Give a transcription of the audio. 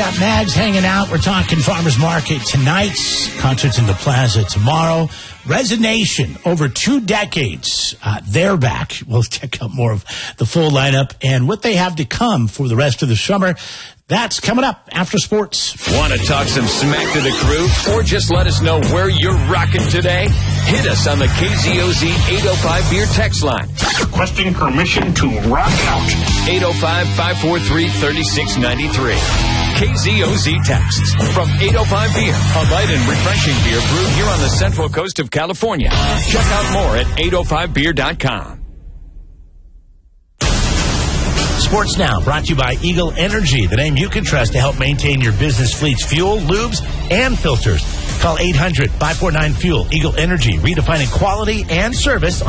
got Mags hanging out. We're talking Farmers Market tonight. Concerts in the Plaza tomorrow. Resignation, over 2 decades. They're back. We'll check out more of the full lineup and what they have to come for the rest of the summer. That's coming up after sports. Want to talk some smack to the crew? Or just let us know where you're rocking today? Hit us on the KZOZ 805 Beer text line. Requesting permission to rock out. 805-543-3693. KZOZ texts from 805 Beer, a light and refreshing beer brewed here on the central coast of California. Check out more at 805beer.com. Sports Now, brought to you by Eagle Energy, the name you can trust to help maintain your business fleet's fuel, lubes, and filters. Call 800-549-FUEL. Eagle Energy, redefining quality and service